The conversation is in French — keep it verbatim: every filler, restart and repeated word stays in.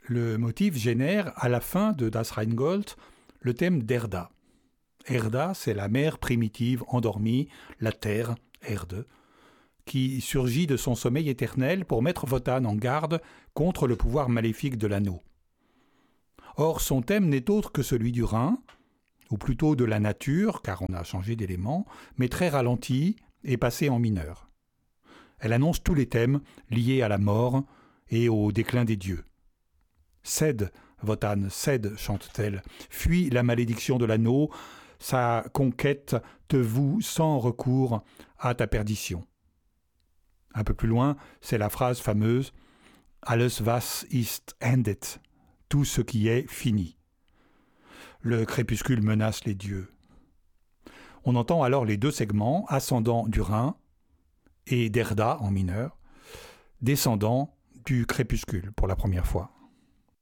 Le motif génère, à la fin de Das Rheingold, le thème d'Erda. Erda, c'est la mer primitive endormie, la terre, Erde, qui surgit de son sommeil éternel pour mettre Wotan en garde contre le pouvoir maléfique de l'anneau. Or, son thème n'est autre que celui du Rhin, ou plutôt de la nature, car on a changé d'élément, mais très ralenti et passé en mineur. Elle annonce tous les thèmes liés à la mort et au déclin des dieux. « Cède, Wotan, cède », chante-t-elle, « fuis la malédiction de l'anneau, sa conquête te voue sans recours à ta perdition. » Un peu plus loin, c'est la phrase fameuse « Alles was ist endet », tout ce qui est fini. Le crépuscule menace les dieux. On entend alors les deux segments, ascendant du Rhin et d'Erda en mineur, descendant du crépuscule pour la première fois.